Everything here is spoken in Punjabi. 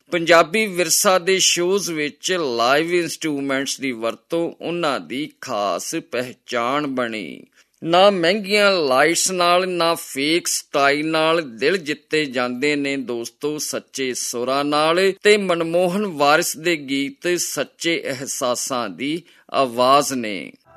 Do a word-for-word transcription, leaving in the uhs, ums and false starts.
ਪੰਜਾਬੀ ਵਿਰਸਾ ਦੇ ਸ਼ੋਜ਼ ਵਿੱਚ ਲਾਈਵ ਇੰਸਟਰੂਮੈਂਟਸ ਦੀ ਵਰਤੋਂ ਉਹਨਾਂ ਦੀ ਖਾਸ ਪਹਿਚਾਣ ਬਣੀ। ਨਾ ਮਹਿੰਗੀਆਂ ਲਾਈਟਸ ਨਾਲ, ਨਾ ਫੇਕ ਸਟਾਈਲ ਨਾਲ ਦਿਲ ਜਿੱਤੇ ਜਾਂਦੇ ਨੇ ਦੋਸਤੋ ਸੱਚੇ ਸੁਰਾਂ ਨਾਲ, ਤੇ ਮਨਮੋਹਨ ਵਾਰਿਸ ਦੇ ਗੀਤ ਸੱਚੇ ਅਹਿਸਾਸਾਂ ਦੀ ਆਵਾਜ਼ ਨੇ।